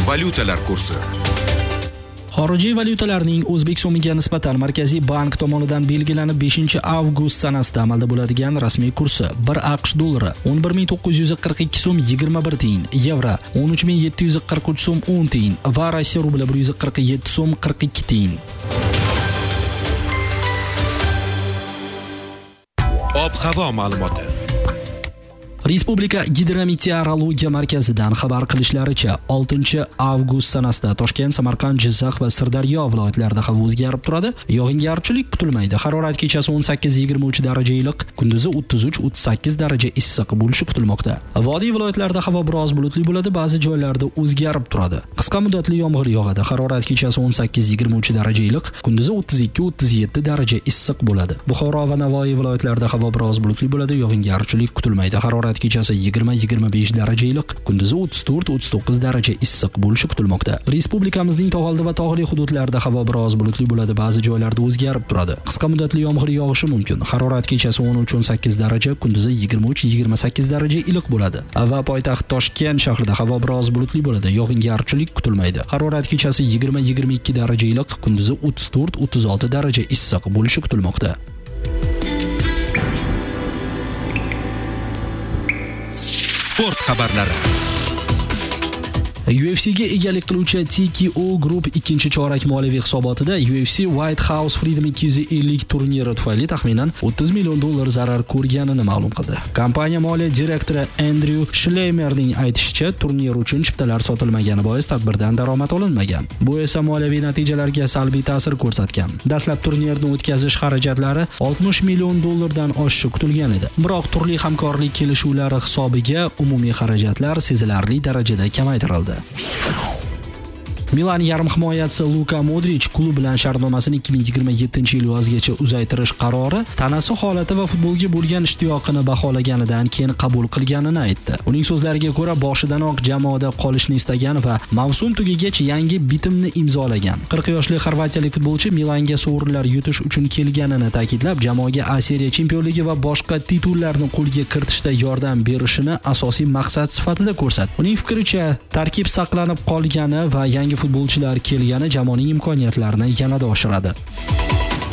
valyutalar kursi. Xorijiy valyutalarning O'zbek so'miga nisbatan Markaziy bank tomonidan belgilanib 5-avgust sanasida amalda bo'ladigan rasmiy kursi: 1 AQSh dollari 11942 so'm 21 tiyin, yevro 13743 so'm 10 tiyin va Rossiya rubli 147 so'm 42 tiyin. Ob-havo ma'lumoti. Respublika Gidrometeorologiya markazidan xabar qilishlaricha, 6-avgust sanasida Toshkent, Samarqand, Jizzax va Sirdaryo viloyatlarida havo o'zgarib turadi. Yog'ingarchilik kutilmaydi. Harorat kechasi 18-23 daraja iliq, kunduzi 33-38 daraja issiq bo'lishi kutilmoqda. Vodiy viloyatlarida havo biroz bulutli bo'ladi, ba'zi joylarda o'zgarib turadi. Qisqa muddatli yomg'ir yog'adi. Harorat kechasi 18-23 daraja iliq, kunduzi 32-37 daraja issiq bo'ladi. Buxoro va Navoiy viloyatlarida havo biroz bulutli bo'ladi, yog'ingarchilik kutilmaydi. Harorat kechasi 20-25 daraja iliq, kunduzi 34-39 daraja issiq bo'lishi kutilmoqda. Respublikamizning tog'oldi va tog'li hududlarida havo biroz bulutli bo'ladi, ba'zi joylarda o'zgarib turadi. Qisqa muddatli yomg'ir yog'ishi mumkin. Harorat kechasi 13-18 daraja, kunduzi 23-28 daraja iliq bo'ladi. Va poytaxt Toshkent shahrida havo biroz bulutli bo'ladi, yog'ingarchilik kutilmaydi. Harorat kechasi 20-22 daraja iliq, kunduzi 34-36 daraja issiq bo'lishi kutilmoqda. Sport xabarlari. UFC'ga egalik qiluvchi TKO Group ikkinchi chorak moliyaviy hisobotida UFC White House Freedom 250 turniri tufayli taxminan $30 million zarar ko'rganini ma'lum qildi. Kompaniya moliya direktori Andrew Schleimerning aytishicha, turnir uchun chiptalar sotilmagani bois tadbirdan daromad olinmagan. Bu esa moliyaviy natijalarga salbiy ta'sir ko'rsatgan. Dastlab turnirni o'tkazish xarajatlari $60 million dan oshishi kutilgan edi. Biroq turli hamkorlik kelishuvlari hisobiga umumiy xarajatlar sezilarli darajada kamaytirildi. Milan yarim himoyachisi Luka Modric klub bilan shartnomasini 2027-yil yozgacha uzaytirish qarori tanasi holati va futbolga bo'lgan ishtiyoqini baholaganidan keyin qabul qilganini aytdi. Uning so'zlariga ko'ra, boshidanoq jamoada qolishni istagan va mavsum tugagach yangi bitimni imzolagan. 40 yoshli xorvatiyalik futbolchi Milanga sovrinlar yutish uchun kelganini ta'kidlab, jamoaga A Seriya chempionligi va boshqa titullarni qo'lga kiritishda yordam berishini asosiy maqsad sifatida ko'rsatdi. Uning fikricha, tarkib saqlanib qolgani va yangi futbolchilar kelgani jamoaning imkoniyatlarini yanada oshiradi.